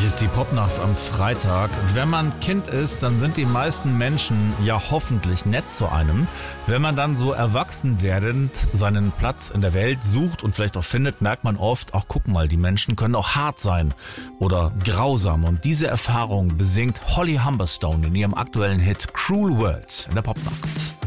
Hier ist die Popnacht am Freitag. Wenn man Kind ist, dann sind die meisten Menschen ja hoffentlich nett zu einem. Wenn man dann so erwachsen werdend seinen Platz in der Welt sucht und vielleicht auch findet, merkt man oft, ach guck mal, die Menschen können auch hart sein oder grausam. Und diese Erfahrung besingt Holly Humberstone in ihrem aktuellen Hit Cruel Words in der Popnacht.